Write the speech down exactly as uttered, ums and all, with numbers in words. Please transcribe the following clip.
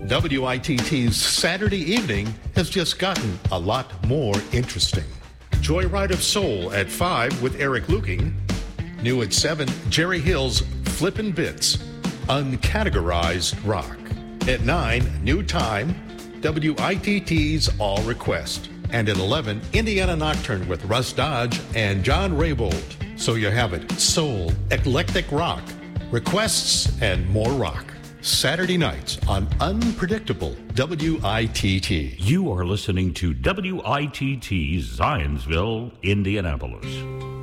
W I T T's Saturday evening has just gotten a lot more interesting. Joyride of Soul at five with Eric Luking. New at seven, Jerry Hill's Flippin' Bits, Uncategorized Rock. At nine, New Time, W I T T's All Request. And at eleven, Indiana Nocturne with Russ Dodge and John Raybould. So you have it, soul, eclectic rock, requests, and more rock. Saturday nights on Unpredictable W I T T. You are listening to W I T T Zionsville, Indianapolis.